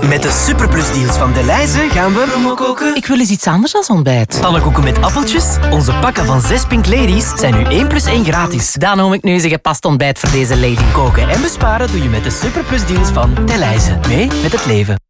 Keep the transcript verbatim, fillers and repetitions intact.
Met de Superplus-deals van Delhaize gaan we... Promokoken? Ik wil eens iets anders als ontbijt. Pannenkoeken met appeltjes? Onze pakken van zes Pink Ladies zijn nu één plus één gratis. Dan noem ik nu eens een gepast ontbijt voor deze lady. Koken en besparen doe je met de Superplus-deals van Delhaize. Mee met het leven.